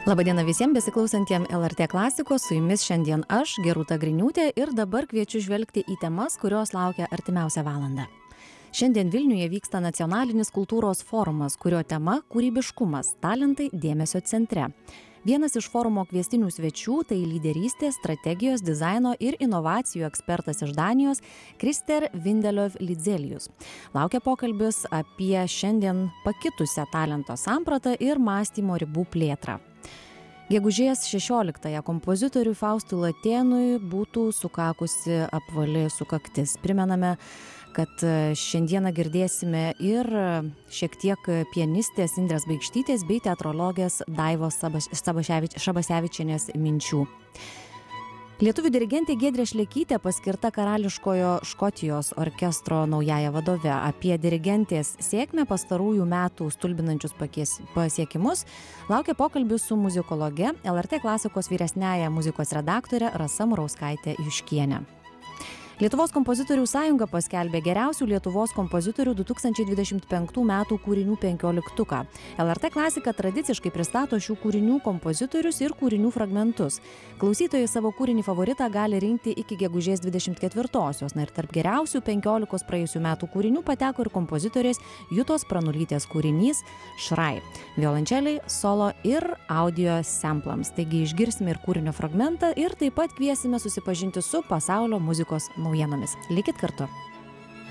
Labadiena visiems besiklausantiems LRT klasikos, su jumis šiandien aš, Gerūta Griniūtė, ir dabar kviečiu žvelgti į temas, kurios laukia artimiausią valandą. Šiandien Vilniuje vyksta nacionalinis kultūros forumas, kurio tema – kūrybiškumas, talentai dėmesio centre. Vienas iš forumo kviestinių svečių – tai lyderystės, strategijos, dizaino ir inovacijų ekspertas iš Danijos Krister Vindelöv Lidzelius. Laukia pokalbis apie šiandien pakitusią talento sampratą ir mąstymo ribų plėtrą. Gegužės 16-ąją kompozitoriui Faustui Latėnui būtų sukakusi apvali sukaktis. Primename, kad šiandieną girdėsime ir šiek tiek pianistės Indrės Baikštytės bei teatrologės Daivos Šabasevičienės minčių. Lietuvių dirigentė Giedrė Šlekytė paskirta Karališkojo Škotijos orkestro naująja vadove. Apie dirigentės sėkmę pastarųjų metų stulbinančius pasiekimus laukia pokalbis su muzikologe, LRT klasikos vyresniąja muzikos redaktore Rasa Murauskaitė Juškienė. Lietuvos kompozitorių sąjunga paskelbė geriausių Lietuvos kompozitorių 2025 metų kūrinių 15-tuką. LRT klasika tradiciškai pristato šių kūrinių kompozitorius ir kūrinių fragmentus. Klausytojai savo kūrinį favoritą gali rinkti iki gegužės 24-osios. Ir tarp geriausių 15 praėjusių metų kūrinių pateko ir kompozitorės Jutos Pranulytės kūrinys Šrai. Violončeliai, solo ir audio samplams. Taigi išgirsime ir kūrinio fragmentą ir taip pat kviesime susipažinti su pasaulio muzikos naujienomis. Likit kartu.